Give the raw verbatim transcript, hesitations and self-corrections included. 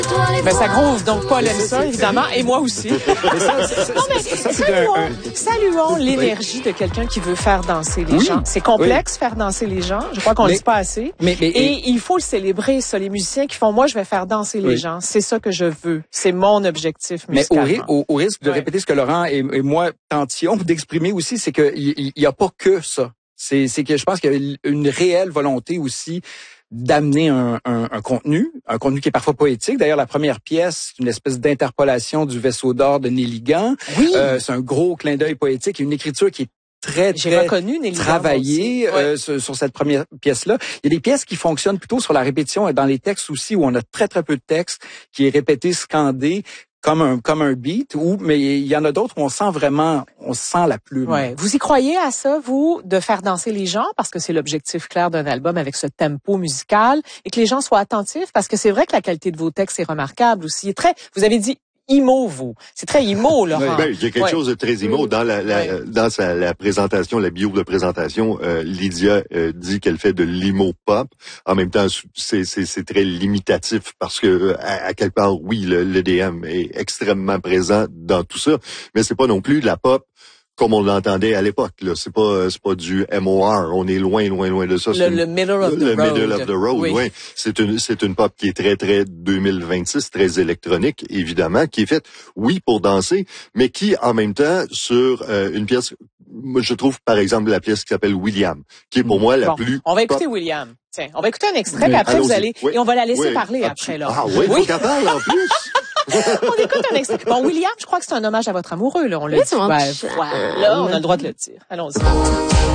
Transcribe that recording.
Ben, ça groove, donc Paul aime ça, évidemment, et moi aussi. Mais ça, ça, ça, non, mais ça, ça, c'est saluons, un, un... saluons l'énergie de quelqu'un qui veut faire danser les oui, gens. C'est complexe, oui. faire danser les gens. Je crois qu'on ne le dit pas assez. Mais, mais, et, et... il faut le célébrer, ça. Les musiciens qui font, moi, je vais faire danser les oui. gens. C'est ça que je veux. C'est mon objectif musicalement. Mais au, au, au risque de ouais. répéter ce que Laurent et, et moi tentions d'exprimer aussi, c'est qu'il il, il y a pas que ça. C'est, c'est que je pense qu'il y a une réelle volonté aussi d'amener un, un, un contenu, un contenu qui est parfois poétique. D'ailleurs, la première pièce, c'est une espèce d'interpolation du Vaisseau d'or de Néligan. Oui. Euh, c'est un gros clin d'œil poétique, une écriture qui est très, J'ai très reconnu travaillée euh, ouais. sur, sur cette première pièce-là. Il y a des pièces qui fonctionnent plutôt sur la répétition et dans les textes aussi, où on a très, très peu de texte, qui est répété, scandé, comme un comme un beat, ou mais il y en a d'autres où on sent vraiment, on sent la plume. Ouais. Vous y croyez à ça, vous, de faire danser les gens, parce que c'est l'objectif clair d'un album avec ce tempo musical, et que les gens soient attentifs, parce que c'est vrai que la qualité de vos textes est remarquable aussi. Très, vous avez dit emo, vous. C'est très emo, Laurent. Ben, il y a quelque ouais. chose de très emo. Dans la, la ouais. dans sa, la présentation, la bio de présentation, euh, Lydia euh, dit qu'elle fait de l'emo pop. En même temps, c'est, c'est, c'est très limitatif parce que, à, à quelque part, oui, le, l'E D M est extrêmement présent dans tout ça, mais c'est pas non plus de la pop comme on l'entendait à l'époque. Là, c'est pas c'est pas du M O R. On est loin, loin, loin de ça. Le, c'est une, le middle of the le road. middle of the road. Oui. Ouais. C'est une c'est une pop qui est très très deux mille vingt-six, très électronique évidemment, qui est faite oui pour danser, mais qui en même temps sur euh, une pièce. Moi, je trouve par exemple la pièce qui s'appelle William, qui est pour moi la bon, plus. On va écouter pop. William. Tiens, on va écouter un extrait, puis après Allons-y. vous allez Oui. et on va la laisser oui. parler ah, après là. Ah oui, oui. faut qu'elle parle en plus. On écoute un extrait. Bon, William, je crois que c'est un hommage à votre amoureux, là. On l'a Oui, dit. Ben, voilà, on a le droit de le dire. Allons-y.